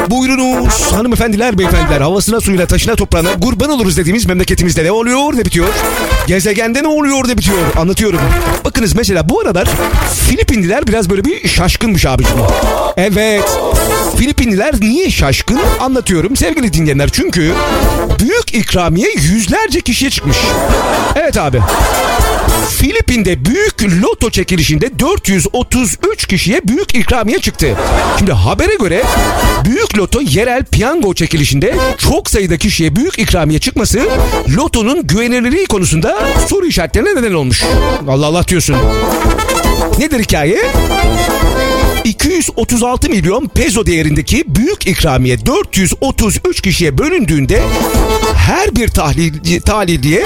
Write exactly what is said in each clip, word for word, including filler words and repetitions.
Buyurunuz hanımefendiler, beyefendiler, havasına, suyuna, taşına, toprağına kurban oluruz dediğimiz memleketimizde ne oluyor, ne bitiyor? Gezegende ne oluyor, ne bitiyor? Anlatıyorum. Bakınız mesela bu aralar Filipinliler biraz böyle bir şaşkınmış abicim. Evet. Filipinliler niye şaşkın? Anlatıyorum sevgili dinleyenler. Çünkü büyük ikramiye yüzlerce kişiye çıkmış. Evet abi. Filipin'de büyük loto çekilişinde dört yüz otuz üç kişiye büyük ikramiye çıktı. Şimdi habere göre büyük loto yerel piyango çekilişinde çok sayıda kişiye büyük ikramiye çıkması lotonun güvenilirliği konusunda soru işaretlerine neden olmuş. Allah Allah diyorsun. Nedir hikaye? iki yüz otuz altı milyon peso değerindeki büyük ikramiye dört yüz otuz üç kişiye bölündüğünde her bir tahlil, tahlilliye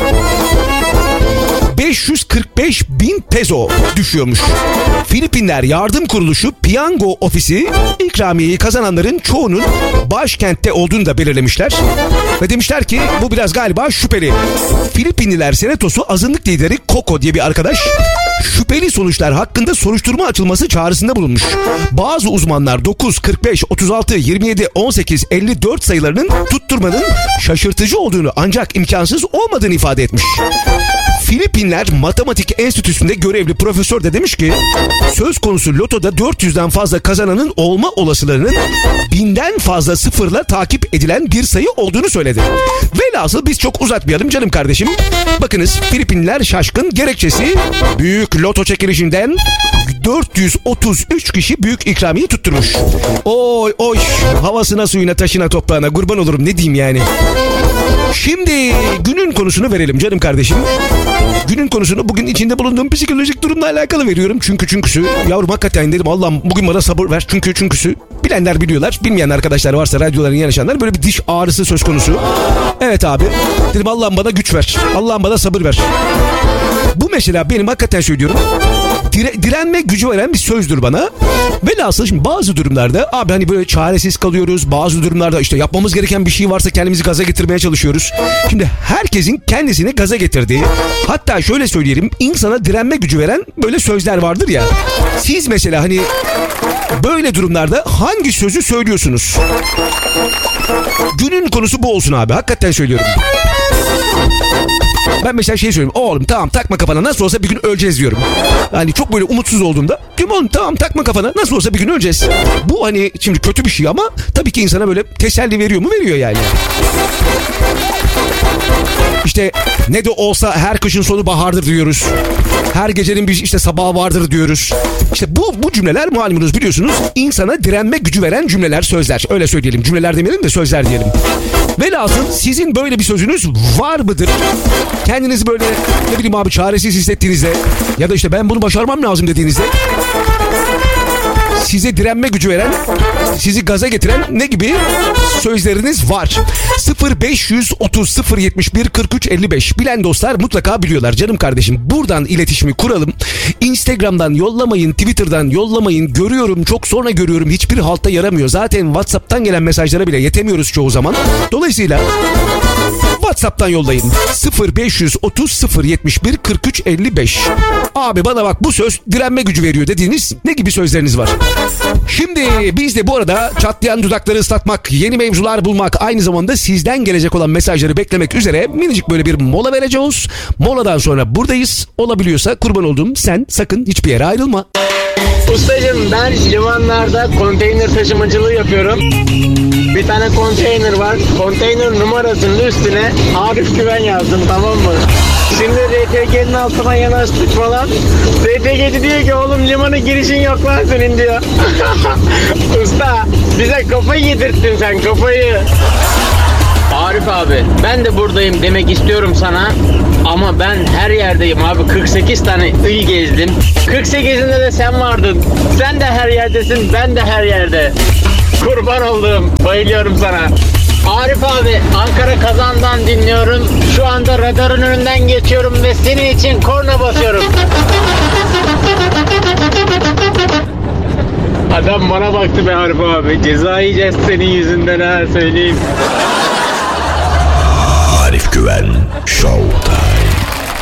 beş yüz kırk beş bin peso düşüyormuş. Filipinler Yardım Kuruluşu Piyango Ofisi ikramiyeyi kazananların çoğunun başkentte olduğunu da belirlemişler. Ve demişler ki bu biraz galiba şüpheli. Filipinliler Senatosu azınlık lideri Coco diye bir arkadaş şüpheli sonuçlar hakkında soruşturma açılması çağrısında bulunmuş. Bazı uzmanlar dokuz, kırk beş, otuz altı, yirmi yedi, on sekiz, elli dört sayılarının tutturmanın şaşırtıcı olduğunu ancak imkansız olmadığını ifade etmiş. Filipinler Matematik Enstitüsü'nde görevli profesör de demiş ki söz konusu lotoda dört yüzden fazla kazananın olma olasılığının binden fazla sıfırla takip edilen bir sayı olduğunu söyledi. Velhasıl biz çok uzatmayalım canım kardeşim. Bakınız Filipinliler şaşkın, gerekçesi büyük loto çekilişinden dört yüz otuz üç kişi büyük ikramiye tutturmuş. Oy oy, havasına, suyuna, taşına, toprağına kurban olurum, ne diyeyim yani. Şimdi günün konusunu verelim canım kardeşim. Günün konusunu bugün içinde bulunduğum psikolojik durumla alakalı veriyorum. Çünkü çünküsü. Yavrum hakikaten dedim Allah'ım bugün bana sabır ver. Çünkü çünküsü. Bilenler biliyorlar. Bilmeyen arkadaşlar varsa radyoların yanaşanlar, böyle bir diş ağrısı söz konusu. Evet abi. Dedim Allah'ım bana güç ver. Allah'ım bana sabır ver. Bu mesela benim hakikaten söylüyorum. Dire, direnme gücü veren bir sözdür bana. Velhasıl şimdi bazı durumlarda abi hani böyle çaresiz kalıyoruz. Bazı durumlarda işte yapmamız gereken bir şey varsa kendimizi gaza getirmeye çalışıyoruz. Şimdi herkesin kendisini gaza getirdiği, hatta şöyle söyleyelim, insana direnme gücü veren böyle sözler vardır ya. Siz mesela hani böyle durumlarda hangi sözü söylüyorsunuz? Günün konusu bu olsun abi. Hakikaten söylüyorum. Ben mesela şey söylüyorum. Oğlum tamam takma kafana, nasıl olsa bir gün öleceğiz diyorum. Hani çok böyle umutsuz olduğumda diyorum oğlum tamam takma kafana, nasıl olsa bir gün öleceğiz. Bu hani şimdi kötü bir şey ama tabii ki insana böyle teselli veriyor mu? Veriyor yani. İşte ne de olsa her kışın sonu bahardır diyoruz. Her gecenin bir işte sabahı vardır diyoruz. İşte bu bu cümleler malumunuz biliyorsunuz insana direnme gücü veren cümleler, sözler. Öyle söyleyelim. Cümleler demeyelim de sözler diyelim. Velhasıl sizin böyle bir sözünüz var mıdır? Kendinizi böyle ne bileyim abi çaresiz hissettiğinizde ya da işte ben bunu başarmam lazım dediğinizde size direnme gücü veren, sizi gaza getiren ne gibi sözleriniz var? sıfır beş otuz sıfır yetmiş bir kırk üç elli beş. Bilen dostlar mutlaka biliyorlar canım kardeşim. Buradan iletişimi kuralım. Instagram'dan yollamayın, Twitter'dan yollamayın. Görüyorum, çok sonra görüyorum. Hiçbir halta yaramıyor. Zaten WhatsApp'tan gelen mesajlara bile yetemiyoruz çoğu zaman. Dolayısıyla WhatsApp'tan yollayın. sıfır beş otuz sıfır yetmiş bir kırk üç elli beş. Abi bana bak bu söz direnme gücü veriyor dediğiniz ne gibi sözleriniz var? Şimdi biz de bu arada çatlayan dudakları ıslatmak, yeni mevzular bulmak, aynı zamanda sizden gelecek olan mesajları beklemek üzere minicik böyle bir mola vereceğiz. Moladan sonra buradayız. Olabiliyorsa kurban olduğum sen sakın hiçbir yere ayrılma. Ustacığım ben limanlarda konteyner taşımacılığı yapıyorum. Bir tane konteyner var. Konteyner numarasının üstüne Arif Güven yazdım, tamam mı? Şimdi R T G'nin altına yanaştık falan. R T G'ci diyor ki oğlum limana girişin yok lan senin diyor. Usta bize kafayı yedirttin sen, kafayı. Arif abi ben de buradayım demek istiyorum sana. Ama ben her yerdeyim abi. kırk sekiz tane il gezdim. kırk sekizinde de sen vardın. Sen de her yerdesin, ben de her yerde. Kurban oldum. Bayılıyorum sana. Arif abi Ankara Kazan'dan dinliyorum. Şu anda radarın önünden geçiyorum ve senin için korna basıyorum. Adam bana baktı be Arif abi. Ceza yiyeceğiz senin yüzünden ha, söyleyeyim. Arif Güven Show.